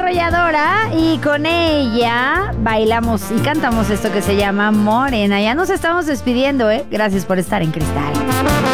Arrolladora y con ella bailamos y cantamos esto que se llama Morena. Ya nos estamos despidiendo, ¿eh? Gracias por estar en Cristal.